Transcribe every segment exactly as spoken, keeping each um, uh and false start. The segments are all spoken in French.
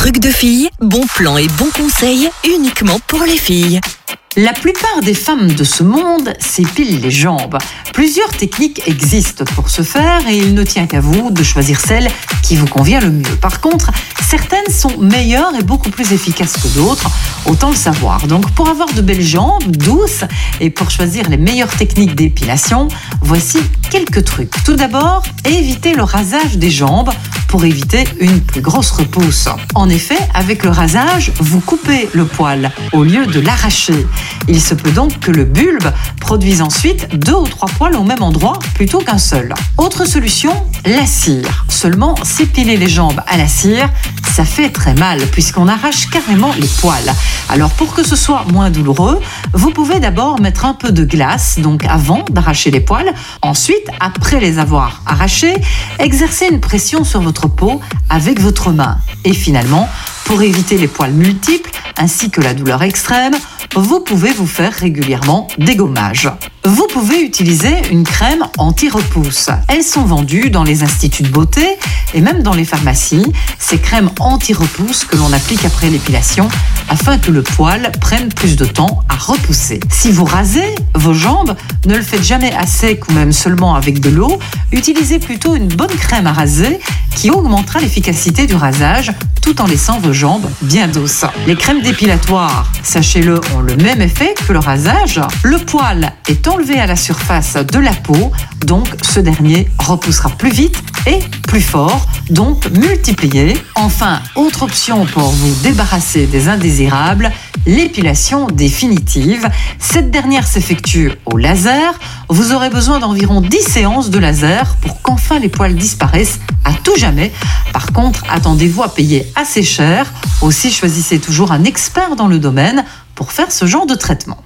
trucs de filles, bons plans et bons conseils uniquement pour les filles. La plupart des femmes de ce monde s'épilent les jambes. Plusieurs techniques existent pour ce faire et il ne tient qu'à vous de choisir celle qui vous convient le mieux. Par contre, certaines sont meilleures et beaucoup plus efficaces que d'autres, autant le savoir. Donc pour avoir de belles jambes douces et pour choisir les meilleures techniques d'épilation, voici quelques trucs. Tout d'abord, évitez le rasage des jambes pour éviter une plus grosse repousse. En effet, avec le rasage, vous coupez le poil au lieu de l'arracher. Il se peut donc que le bulbe produise ensuite deux ou trois poils au même endroit plutôt qu'un seul. Autre solution, la cire. Seulement, s'épiler les jambes à la cire, ça fait très mal puisqu'on arrache carrément les poils. Alors pour que ce soit moins douloureux, vous pouvez d'abord mettre un peu de glace, donc avant d'arracher les poils. Ensuite, après les avoir arrachés, exercez une pression sur votre peau avec votre main. Et finalement, pour éviter les poils multiples ainsi que la douleur extrême, vous pouvez vous faire régulièrement des gommages. Vous pouvez utiliser une crème anti-repousse. Elles sont vendues dans les instituts de beauté et même dans les pharmacies. Ces crèmes anti-repousse que l'on applique après l'épilation afin que le poil prenne plus de temps à repousser. Si vous rasez vos jambes, ne le faites jamais à sec ou même seulement avec de l'eau. Utilisez plutôt une bonne crème à raser qui augmentera l'efficacité du rasage tout en laissant vos jambes bien douces. Les crèmes dépilatoires, sachez-le, ont le même effet que le rasage. Le poil est enlevé à la surface de la peau, donc ce dernier repoussera plus vite et plus fort, donc multiplié. Enfin, autre option pour vous débarrasser des indésirables, l'épilation définitive. Cette dernière s'effectue au laser. Vous aurez besoin d'environ dix séances de laser pour qu'enfin les poils disparaissent à tout jamais. Par contre, attendez-vous à payer assez cher. Aussi, choisissez toujours un expert dans le domaine pour faire ce genre de traitement.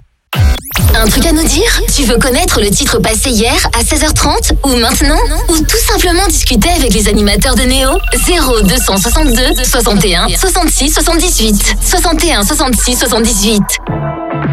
Un truc à nous dire? Tu veux connaître le titre passé hier à seize heures trente ou maintenant? Ou tout simplement discuter avec les animateurs de Néo? zéro deux cent soixante-deux soixante et un soixante-six soixante-dix-huit soixante et un soixante-six soixante-dix-huit.